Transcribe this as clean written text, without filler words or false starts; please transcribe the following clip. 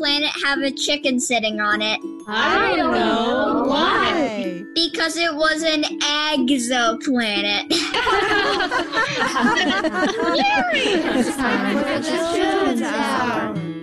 planet have a chicken sitting on it? I don't know. Why? Because it was an exoplanet. It's time for the children's hour.